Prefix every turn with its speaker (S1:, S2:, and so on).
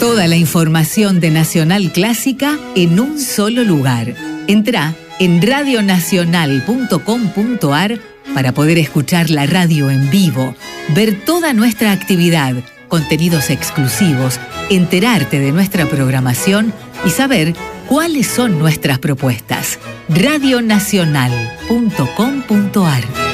S1: Toda la información de Nacional Clásica en un solo lugar. Entrá en radionacional.com.ar para poder escuchar la radio en vivo, ver toda nuestra actividad, contenidos exclusivos, enterarte de nuestra programación y saber cuáles son nuestras propuestas. radionacional.com.ar